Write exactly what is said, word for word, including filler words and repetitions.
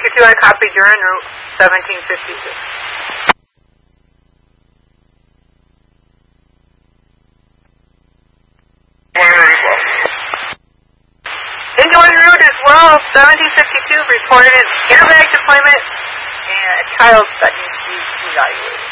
fifty-two, I copied you're en route, seventeen fifty-six. Into en route as well, seventeen fifty-two reported airbag deployment and a child that needs to be evaluated.